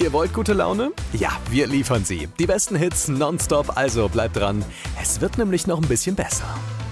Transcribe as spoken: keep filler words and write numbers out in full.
Ihr wollt gute Laune? Ja, wir liefern sie. Die besten Hits nonstop, also bleibt dran. Es wird nämlich noch ein bisschen besser.